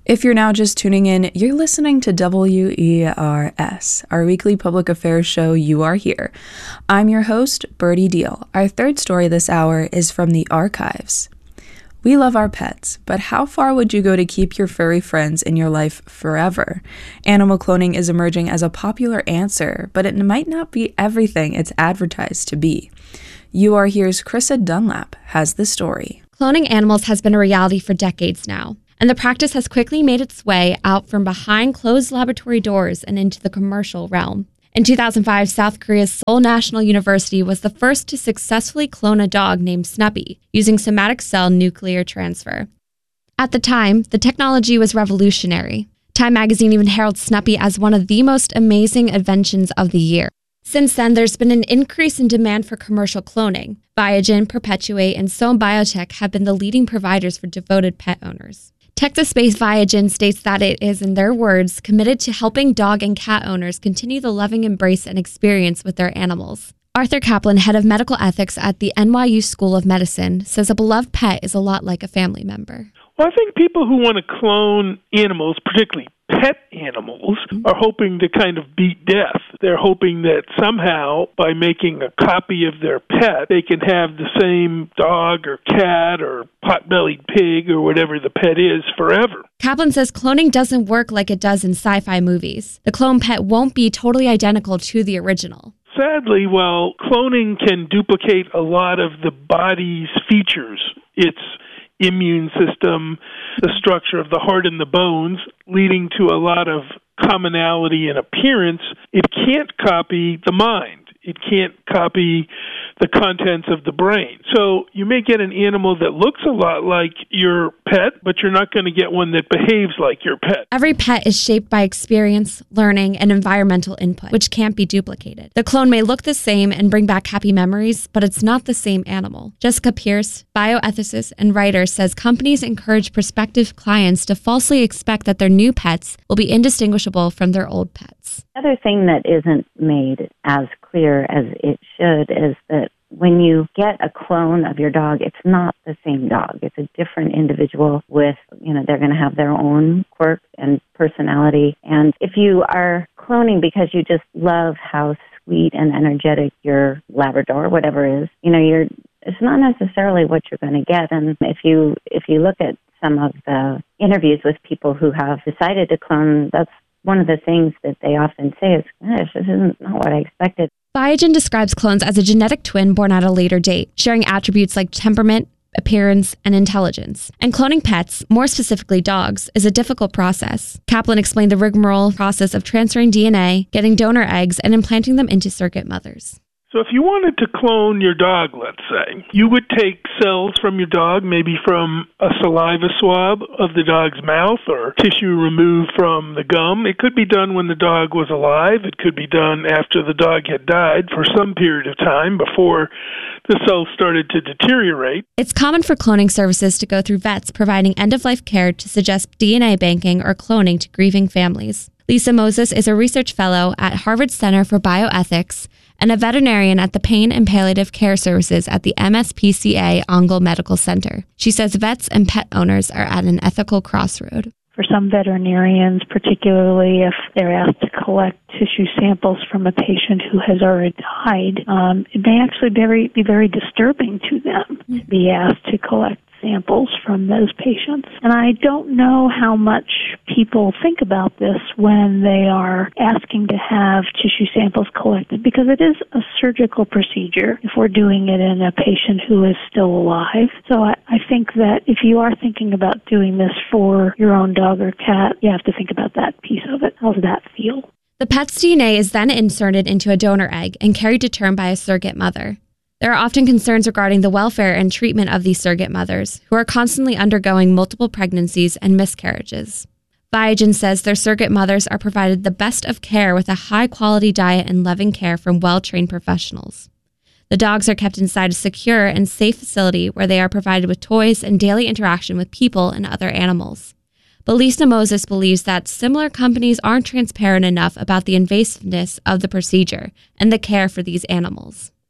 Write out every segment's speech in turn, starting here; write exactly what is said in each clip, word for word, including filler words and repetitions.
If you're now just tuning in, you're listening to W E R S, our weekly public affairs show, You Are Here. I'm your host, Birdie Deal. Our third story this hour is from the archives. We love our pets, but how far would you go to keep your furry friends in your life forever? Animal cloning is emerging as a popular answer, but it might not be everything it's advertised to be. You Are Here's Krista Dunlap has the story. Cloning animals has been a reality for decades now, and the practice has quickly made its way out from behind closed laboratory doors and into the commercial realm. In two thousand five, South Korea's Seoul National University was the first to successfully clone a dog named Snuppy using somatic cell nuclear transfer. At the time, the technology was revolutionary. Time magazine even heralds Snuppy as one of the most amazing inventions of the year. Since then, there's been an increase in demand for commercial cloning. Biogen, Perpetuate, and Sohn Biotech have been the leading providers for devoted pet owners. Texas-based Biogen states that it is, in their words, committed to helping dog and cat owners continue the loving embrace and experience with their animals. Arthur Kaplan, head of medical ethics at the N Y U School of Medicine, says a beloved pet is a lot like a family member. Well, I think people who want to clone animals, particularly pet animals, are hoping to kind of beat death. They're hoping that somehow, by making a copy of their pet, they can have the same dog or cat or pot-bellied pig or whatever the pet is forever. Kaplan says cloning doesn't work like it does in sci-fi movies. The clone pet won't be totally identical to the original. Sadly, while cloning can duplicate a lot of the body's features, its immune system, the structure of the heart and the bones, leading to a lot of commonality in appearance, it can't copy the mind. It can't copy the contents of the brain. So you may get an animal that looks a lot like your pet, but you're not going to get one that behaves like your pet. Every pet is shaped by experience, learning, and environmental input, which can't be duplicated. The clone may look the same and bring back happy memories, but it's not the same animal. Jessica Pierce, bioethicist and writer, says companies encourage prospective clients to falsely expect that their new pets will be indistinguishable from their old pets. Another thing that isn't made as clear as it should is that when you get a clone of your dog, it's not the same dog. It's a different individual with, you know, they're going to have their own quirks and personality. And if you are cloning because you just love how sweet and energetic your Labrador, whatever is, you know, you're, it's not necessarily what you're going to get. And if you, if you look at some of the interviews with people who have decided to clone, that's one of the things that they often say is, gosh, this isn't not what I expected. Biogen describes clones as a genetic twin born at a later date, sharing attributes like temperament, appearance, and intelligence. And cloning pets, more specifically dogs, is a difficult process. Kaplan explained the rigmarole process of transferring D N A, getting donor eggs, and implanting them into surrogate mothers. So if you wanted to clone your dog, let's say, you would take cells from your dog, maybe from a saliva swab of the dog's mouth or tissue removed from the gum. It could be done when the dog was alive. It could be done after the dog had died for some period of time before the cells started to deteriorate. It's common for cloning services to go through vets providing end-of-life care to suggest D N A banking or cloning to grieving families. Lisa Moses is a research fellow at Harvard Center for Bioethics and a veterinarian at the Pain and Palliative Care Services at the M S P C A Ongle Medical Center. She says vets and pet owners are at an ethical crossroad. For some veterinarians, particularly if they're asked to collect tissue samples from a patient who has already died, um, it may actually very, be very disturbing to them to be asked to collect samples from those patients. And I don't know how much people think about this when they are asking to have tissue samples collected, because it is a surgical procedure if we're doing it in a patient who is still alive. So I, I think that if you are thinking about doing this for your own dog or cat, you have to think about that piece of it. How does that feel? The pet's D N A is then inserted into a donor egg and carried to term by a surrogate mother. There are often concerns regarding the welfare and treatment of these surrogate mothers, who are constantly undergoing multiple pregnancies and miscarriages. Biogen says their surrogate mothers are provided the best of care with a high-quality diet and loving care from well-trained professionals. The dogs are kept inside a secure and safe facility where they are provided with toys and daily interaction with people and other animals. But Lisa Moses believes that similar companies aren't transparent enough about the invasiveness of the procedure and the care for these animals.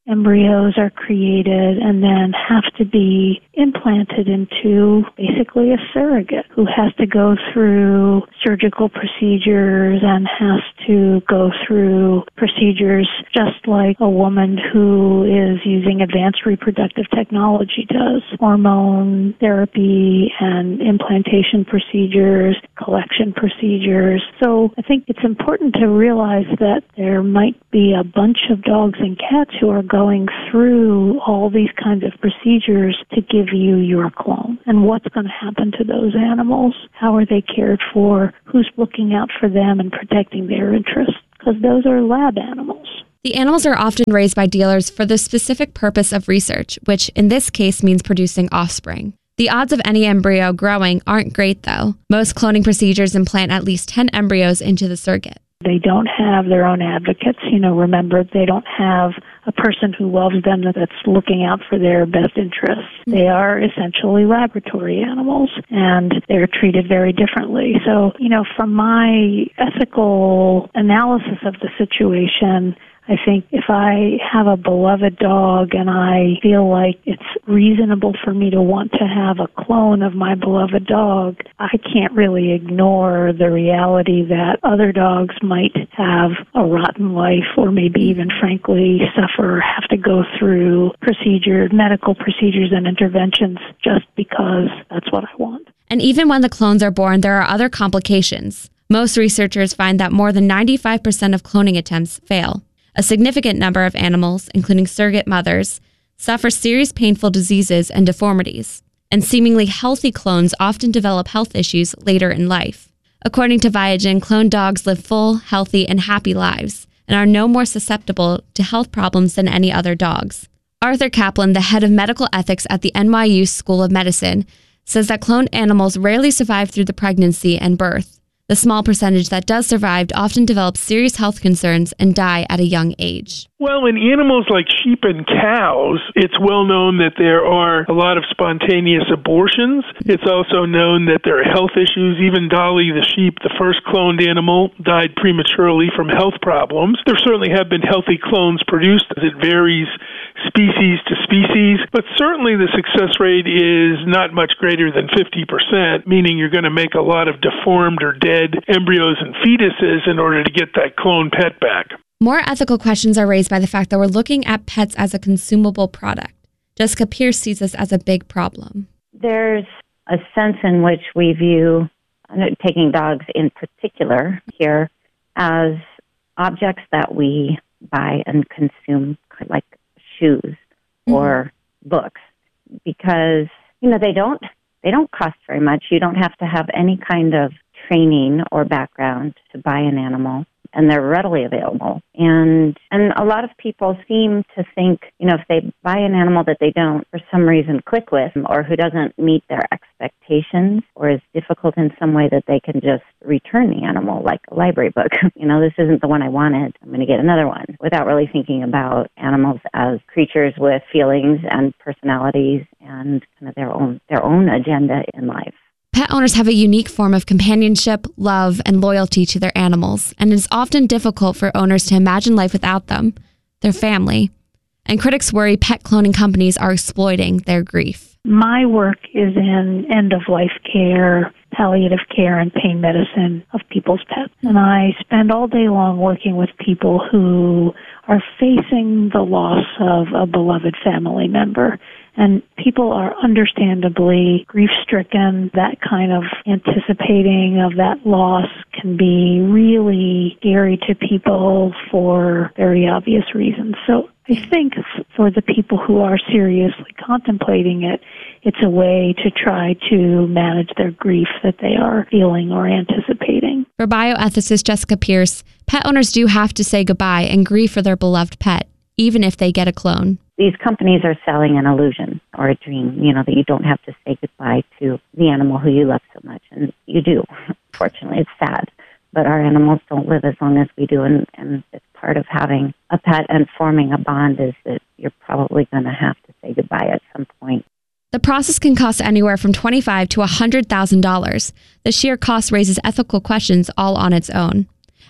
embryos are created and then have to be implanted into basically a surrogate who has to go through surgical procedures and has to go through procedures just like a woman who is using advanced reproductive technology does. Hormone therapy and implantation procedures, collection procedures. So I think it's important to realize that there might be a bunch of dogs and cats who are going through all these kinds of procedures to give you your clone. And what's going to happen to those animals? How are they cared for? Who's looking out for them and protecting their interests? Because those are lab animals. The animals are often raised by dealers for the specific purpose of research, which in this case means producing offspring. The odds of any embryo growing aren't great, though. Most cloning procedures implant at least ten embryos into the surrogate. They don't have their own advocates. You know, remember, they don't have a person who loves them that's looking out for their best interests. They are essentially laboratory animals, and they're treated very differently. So, you know, from my ethical analysis of the situation, I think if I have a beloved dog and I feel like it's reasonable for me to want to have a clone of my beloved dog, I can't really ignore the reality that other dogs might have a rotten life or maybe even, frankly, suffer, have to go through procedures, medical procedures and interventions just because that's what I want. And even when the clones are born, there are other complications. Most researchers find that more than ninety-five percent of cloning attempts fail. A significant number of animals, including surrogate mothers, suffer serious painful diseases and deformities, and seemingly healthy clones often develop health issues later in life. According to Viagen, cloned dogs live full, healthy, and happy lives, and are no more susceptible to health problems than any other dogs. Arthur Kaplan, the head of medical ethics at the N Y U School of Medicine, says that cloned animals rarely survive through the pregnancy and birth. The small percentage that does survive often develops serious health concerns and die at a young age. Well, in animals like sheep and cows, it's well known that there are a lot of spontaneous abortions. It's also known that there are health issues. Even Dolly the sheep, the first cloned animal, died prematurely from health problems. There certainly have been healthy clones produced. It varies species to species, but certainly the success rate is not much greater than fifty percent, meaning you're going to make a lot of deformed or dead embryos and fetuses in order to get that clone pet back. More ethical questions are raised by the fact that we're looking at pets as a consumable product. Jessica Pierce sees this as a big problem. There's a sense in which we view, taking dogs in particular here, as objects that we buy and consume, like shoes mm-hmm. or books, because, you know, they don't they don't cost very much. You don't have to have any kind of training or background to buy an animal, and they're readily available. And and a lot of people seem to think, you know, if they buy an animal that they don't, for some reason, click with, or who doesn't meet their expectations, or is difficult in some way, that they can just return the animal, like a library book. You know, this isn't the one I wanted, I'm going to get another one, without really thinking about animals as creatures with feelings and personalities and kind of their own their own agenda in life. Pet owners have a unique form of companionship, love, and loyalty to their animals, and it is often difficult for owners to imagine life without them, their family. And critics worry pet cloning companies are exploiting their grief. My work is in end-of-life care, palliative care, and pain medicine of people's pets. And I spend all day long working with people who are facing the loss of a beloved family member. And people are understandably grief-stricken. That kind of anticipating of that loss can be really scary to people for very obvious reasons. So I think for the people who are seriously contemplating it, it's a way to try to manage their grief that they are feeling or anticipating. For bioethicist Jessica Pierce, pet owners do have to say goodbye and grieve for their beloved pet, even if they get a clone. These companies are selling an illusion or a dream, you know, that you don't have to say goodbye to the animal who you love so much. And you do. Fortunately, it's sad. But our animals don't live as long as we do. And, and it's part of having a pet and forming a bond is that you're probably going to have to say goodbye at some point. The process can cost anywhere from twenty-five thousand dollars to one hundred thousand dollars. The sheer cost raises ethical questions all on its own.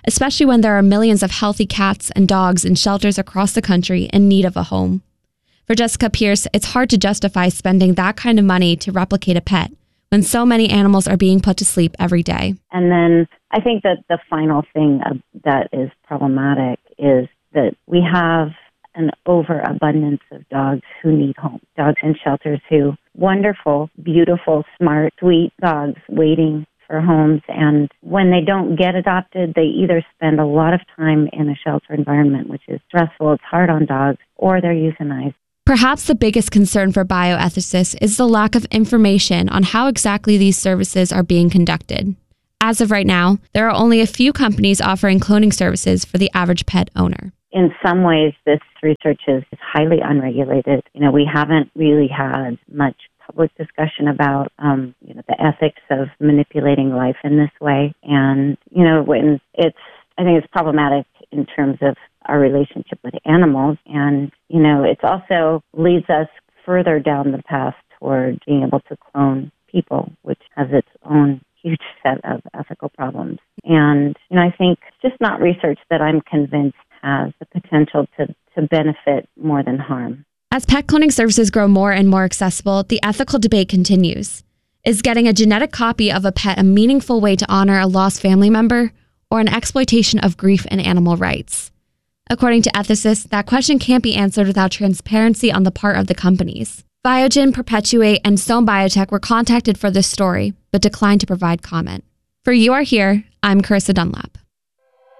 especially when there are millions of healthy cats and dogs in shelters across the country in need of a home. For Jessica Pierce, it's hard to justify spending that kind of money to replicate a pet when so many animals are being put to sleep every day. And then I think that the final thing that is problematic is that we have an overabundance of dogs who need homes, dogs in shelters who, wonderful, beautiful, smart, sweet dogs waiting for homes. And when they don't get adopted, they either spend a lot of time in a shelter environment, which is stressful, it's hard on dogs, or they're euthanized. Perhaps the biggest concern for bioethicists is the lack of information on how exactly these services are being conducted. As of right now, there are only a few companies offering cloning services for the average pet owner. In some ways, this research is highly unregulated. You know, we haven't really had much public discussion about, um, you know, the ethics of manipulating life in this way. And, you know, when it's, I think it's problematic in terms of our relationship with animals. And, you know, it also leads us further down the path toward being able to clone people, which has its own huge set of ethical problems. And, you know, I think it's just not research that I'm convinced has the potential to, to benefit more than harm. As pet cloning services grow more and more accessible, the ethical debate continues. Is getting a genetic copy of a pet a meaningful way to honor a lost family member, or an exploitation of grief and animal rights? According to ethicists, that question can't be answered without transparency on the part of the companies. Biogen, Perpetuate, and Sown Biotech were contacted for this story, but declined to provide comment. For You Are Here, I'm Carissa Dunlap.